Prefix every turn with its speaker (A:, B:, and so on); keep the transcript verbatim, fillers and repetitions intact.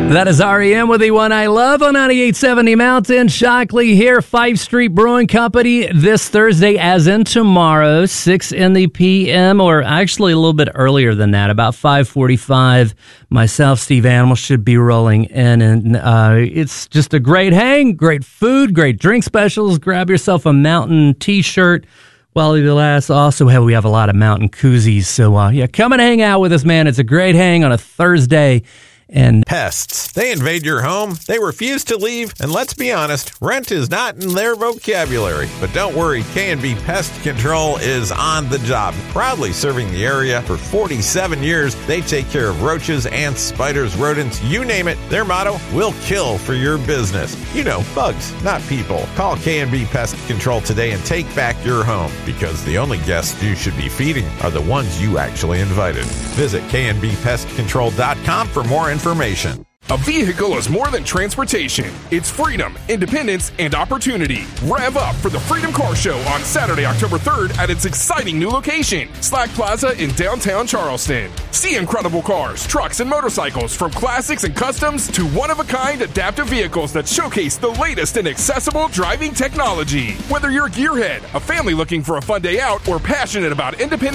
A: That is R E M with the one I love on ninety-eight seventy Mountain. Shockley here, Five Street Brewing Company this Thursday, as in tomorrow, six in the p m, or actually a little bit earlier than that, about five forty-five. Myself, Steve Animal, should be rolling in, and uh, it's just a great hang, great food, great drink specials. Grab yourself a Mountain t-shirt while it lasts. Also, have, we have a lot of Mountain koozies, so uh, yeah, come and hang out with us, man. It's a great hang on a Thursday. And
B: pests. They invade your home, they refuse to leave, and let's be honest, rent is not in their vocabulary. But don't worry, K and B Pest Control is on the job. Proudly serving the area for forty-seven years, they take care of roaches, ants, spiders, rodents, you name it. Their motto, we'll kill for your business. You know, bugs, not people. Call K and B Pest Control today and take back your home, because the only guests you should be feeding are the ones you actually invited. Visit K and B pest control dot com for more information.
C: A vehicle is more than transportation. It's freedom, independence, and opportunity. Rev up for the Freedom Car Show on Saturday, October third at its exciting new location, Slack Plaza in downtown Charleston. See incredible cars, trucks, and motorcycles, from classics and customs to one-of-a-kind adaptive vehicles that showcase the latest in accessible driving technology. Whether you're a gearhead, a family looking for a fun day out, or passionate about independent